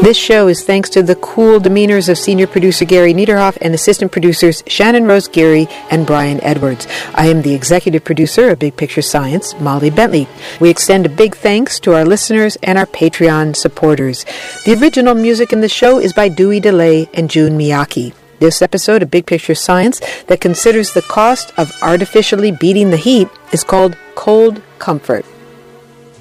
This show is thanks to the cool demeanors of senior producer Gary Niederhoff and assistant producers Shannon Rose Geary and Brian Edwards. I am the executive producer of Big Picture Science, Molly Bentley. We extend a big thanks to our listeners and our Patreon supporters. The original music in the show is by Dewey DeLay and Jun Miyake. This episode of Big Picture Science that considers the cost of artificially beating the heat is called Cold Comfort.